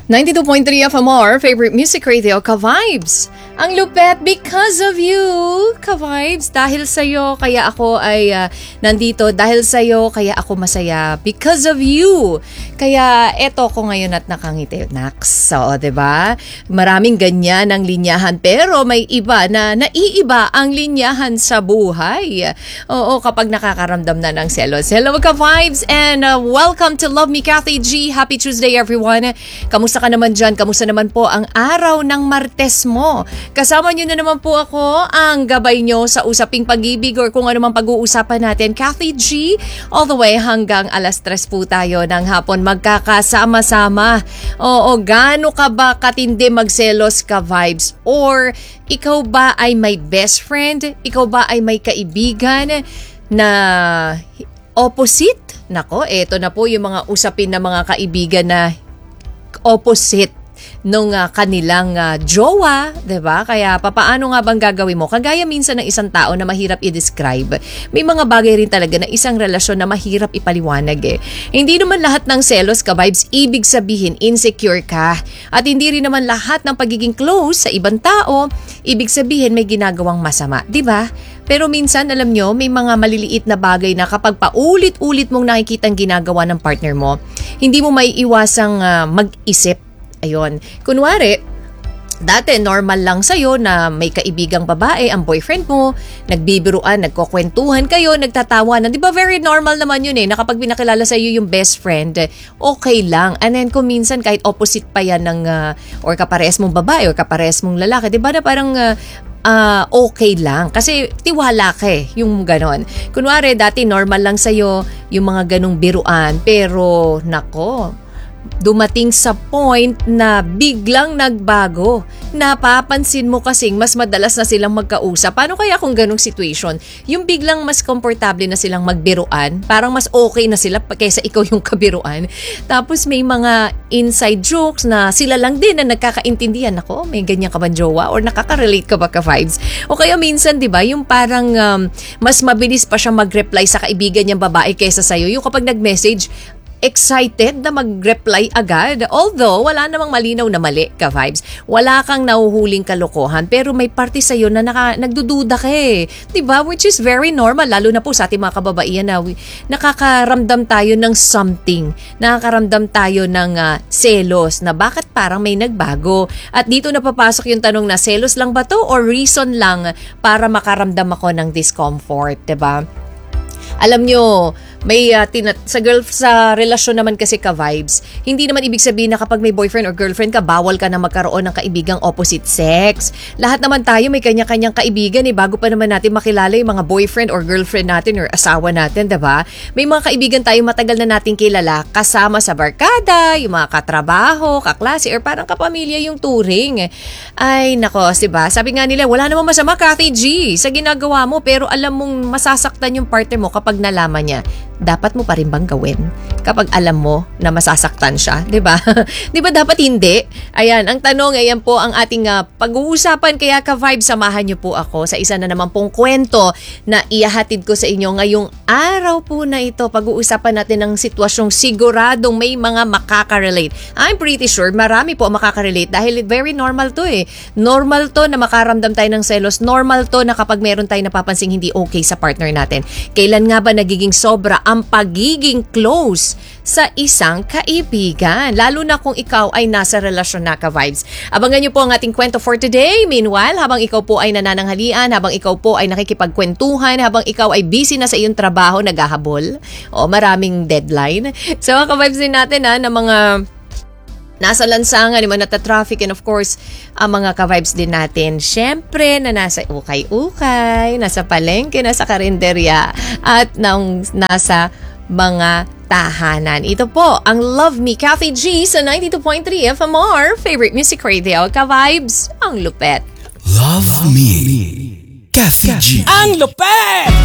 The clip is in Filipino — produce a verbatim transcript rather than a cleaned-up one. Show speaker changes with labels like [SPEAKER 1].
[SPEAKER 1] ninety-two point three F M R, favorite music radio, Ka-Vibes. Ang lupet, because of you, Ka-Vibes. Dahil sa'yo, kaya ako ay uh, nandito. Dahil sa'yo, kaya ako masaya. Because of you. Kaya eto ko ngayon at nakangiti. Naks, so, diba? Maraming ganyan ang linyahan. Pero may iba na naiiba ang linyahan sa buhay. Oo, kapag nakakaramdam na ng selos. Hello, Ka-Vibes, and uh, welcome to Love Me, Kathy G. Happy Tuesday, everyone. Kamusta ka naman dyan? Kamusta naman po ang araw ng Martes mo? Kasama nyo na naman po ako, ang gabay nyo sa usaping pag-ibig or kung ano man pag-uusapan natin. Kathy G, all the way hanggang alas tres po tayo ng hapon magkakasama-sama. Oo, gaano ka ba katindi magselos, Ka-Vibes? Or ikaw ba ay may best friend? Ikaw ba ay may kaibigan na opposite? Nako, eto na po yung mga usapin ng mga kaibigan na opposite nung uh, kanilang uh, jowa, 'di ba? Kaya papaano nga bang gagawin mo? Kagaya minsan ng isang tao na mahirap i-describe. May mga bagay rin talaga na isang relasyon na mahirap ipaliwanag eh. Hindi naman lahat ng selos, Ka-Vibes, ibig sabihin insecure ka. At hindi rin naman lahat ng pagiging close sa ibang tao, ibig sabihin may ginagawang masama, 'di ba? Pero minsan, alam nyo, may mga maliliit na bagay na kapag paulit-ulit mong nakikitang ginagawa ng partner mo, hindi mo may iwasang uh, mag-isip. Ayun. Kunwari, dati normal lang sa'yo na may kaibigang babae, ang boyfriend mo, nagbibiruan, nagkukwentuhan kayo, nagtatawanan. Di ba very normal naman yun eh, na kapag pinakilala sa'yo yung best friend, okay lang. And then kung minsan kahit opposite pa yan ng, uh, or kapares mong babae or kapares mong lalaki, di ba na parang uh, uh, okay lang. Kasi tiwala ka eh, yung ganon. Kunwari, dati normal lang sa'yo yung mga ganong biruan, pero nako, dumating sa point na biglang nagbago. Napapansin mo kasing mas madalas na silang magkausap. Paano kaya kung ganong situation? Yung biglang mas komportable na silang magbiruan, parang mas okay na sila kaysa ikaw yung kabiruan. Tapos may mga inside jokes na sila lang din na nagkakaintindihan. Ako, may ganyan ka ba jowa? Or nakaka-relate ka ba, Ka-Vibes? O kaya minsan, di ba, yung parang um, mas mabilis pa siya mag-reply sa kaibigan niyang babae kaysa sa'yo. Yung kapag nag-message, excited na mag-reply agad. Although, wala namang malinaw na mali, Ka-Vibes. Wala kang nahuhuling kalokohan, pero may parte sa'yo na naka, nagdududa ka eh. Diba? Which is very normal, lalo na po sa ating mga kababaihan na nakakaramdam tayo ng something. Nakakaramdam tayo ng uh, selos na bakit parang may nagbago. At dito na papasok yung tanong na selos lang ba to or reason lang para makaramdam ako ng discomfort, diba? Alam nyo, may uh, tinat- sa girl sa relasyon naman kasi, Ka-Vibes, hindi naman ibig sabihin na kapag may boyfriend or girlfriend ka, bawal ka na magkaroon ng kaibigang opposite sex. Lahat naman tayo may kanya-kanyang kaibigan eh, bago pa naman natin makilala yung mga boyfriend or girlfriend natin or asawa natin, diba? May mga kaibigan tayo matagal na natin kilala, kasama sa barkada, yung mga katrabaho, kaklase, or parang kapamilya yung turing. Ay, nako, diba? Sabi nga nila, wala namang masama, Kathy G, sa ginagawa mo, pero alam mong masasaktan yung partner mo kapag nalaman niya. Dapat mo pa rin bang gawin kapag alam mo na masasaktan siya, 'di ba? 'Di ba dapat hindi? Ayan, ang tanong, ayan po ang ating uh, pag-uusapan. Kaya, Ka-Vibe, samahan niyo po ako sa isa na naman pong kwento na ihahatid ko sa inyo ngayong araw po na ito. Pag-uusapan natin ng sitwasyong siguradong may mga makaka-relate. I'm pretty sure marami po makaka-relate dahil very normal to eh. Normal to na makaramdam tayo ng selos. Normal to na kapag meron tayong napapansing hindi okay sa partner natin. Kailan nga ba nagiging sobra ang pagiging close sa isang kaibigan, lalo na kung ikaw ay nasa relasyon na, Ka-Vibes. Abangan niyo po ang ating kwento for today. Meanwhile, habang ikaw po ay nanananghalian, habang ikaw po ay nakikipagkwentuhan, habang ikaw ay busy na sa iyong trabaho, naghahabol, o maraming deadline. So, Ka-Vibes din natin ha, ng mga nasa lansangan, yung mga nata-traffic, and of course, ang mga Ka-Vibes din natin, syempre, na nasa ukay-ukay, nasa palengke, nasa karinderya, at nang, nasa mga tahanan. Ito po, ang Love Me, Kathy G sa ninety-two point three F M R, favorite music radio, Ka-Vibes, ang lupet.
[SPEAKER 2] Love Me, Kathy G.
[SPEAKER 3] Ang lupet!